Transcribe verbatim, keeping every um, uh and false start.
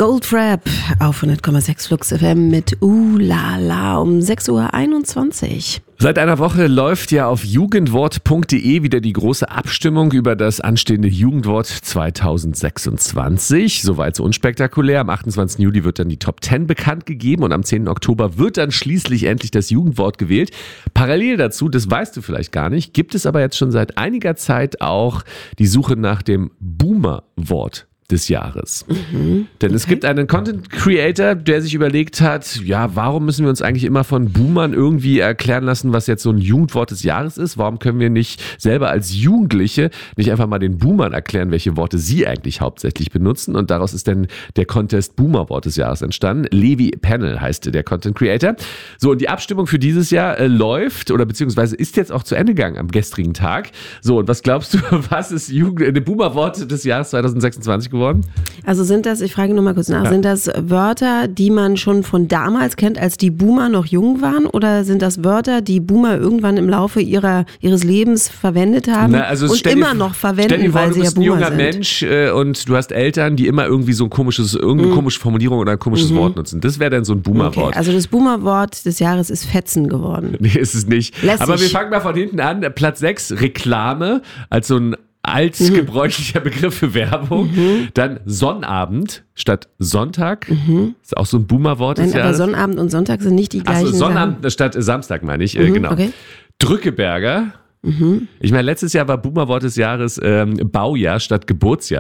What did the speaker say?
Goldfrapp auf hundert Komma sechs Flux F M mit Uh La La um sechs Uhr einundzwanzig. Seit einer Woche läuft ja auf jugendwort punkt de wieder die große Abstimmung über das anstehende Jugendwort zweitausendsechsundzwanzig. Soweit so unspektakulär. Am achtundzwanzigsten Juli wird dann die Top zehn bekannt gegeben und am zehnten Oktober wird dann schließlich endlich das Jugendwort gewählt. Parallel dazu, das weißt du vielleicht gar nicht, gibt es aber jetzt schon seit einiger Zeit auch die Suche nach dem Boomer-Wort des Jahres. Mhm, Denn okay. es gibt einen Content Creator, der sich überlegt hat, ja, warum müssen wir uns eigentlich immer von Boomern irgendwie erklären lassen, was jetzt so ein Jugendwort des Jahres ist? Warum können wir nicht selber als Jugendliche nicht einfach mal den Boomern erklären, welche Worte sie eigentlich hauptsächlich benutzen? Und daraus ist dann der Contest Boomer-Wort des Jahres entstanden. Levi Panel heißt der Content Creator. So, und die Abstimmung für dieses Jahr äh, läuft oder beziehungsweise ist jetzt auch zu Ende gegangen am gestrigen Tag. So, und was glaubst du, was ist Jugend, äh, Boomer-Wort des Jahres zweitausendsechsundzwanzig geworden? Also sind das, ich frage nur mal kurz nach, ja. sind das Wörter, die man schon von damals kennt, als die Boomer noch jung waren? Oder sind das Wörter, die Boomer irgendwann im Laufe ihrer, ihres Lebens verwendet haben Na, also und immer noch verwenden, stell dir vor, weil du sie ja bist ein Boomer junger sind? Mensch äh, und du hast Eltern, die immer irgendwie so ein komisches, irgendeine mhm. komische Formulierung oder ein komisches mhm. Wort nutzen. Das wäre dann so ein Boomer-Wort. Okay, also das Boomer-Wort des Jahres ist Fetzen geworden. Nee, ist es nicht. Lässig. Aber wir fangen mal von hinten an. Platz sechs, Reklame, als so ein altgebräuchlicher mhm. Begriff für Werbung. Mhm. Dann Sonnabend statt Sonntag. Mhm. Ist auch so ein Boomer-Wort des Nein, Jahres. aber Sonnabend und Sonntag sind nicht die gleichen. Achso, Sonnabend Sachen. Statt Samstag meine ich. Mhm, äh, genau. Okay. Drückeberger. Mhm. Ich meine, letztes Jahr war Boomer-Wort des Jahres ähm, Baujahr statt Geburtsjahr.